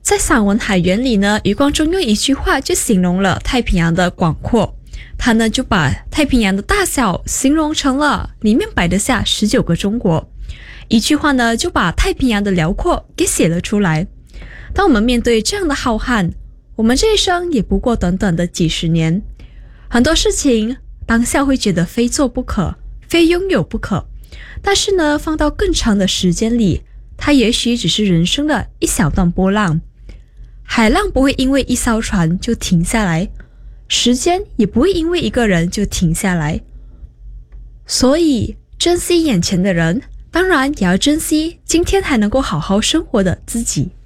在散文《海员》里呢，余光中用一句话就形容了太平洋的广阔。他呢就把太平洋的大小形容成了里面摆得下19个中国。一句话呢就把太平洋的辽阔给写了出来。当我们面对这样的浩瀚，我们这一生也不过短短的几十年，很多事情当下会觉得非做不可，非拥有不可，但是呢放到更长的时间里，它也许只是人生的一小段波浪。海浪不会因为一艘船就停下来，时间也不会因为一个人就停下来。所以珍惜眼前的人，当然也要珍惜今天还能够好好生活的自己。